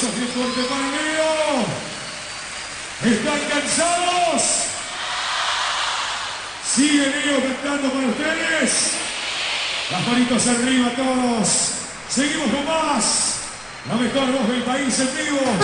aplausos bien fuerte para Leo. ¿Están cansados? ¿Sigue Leo cantando para ustedes? Las manitos arriba todos. Seguimos con más. La mejor voz del país en vivo.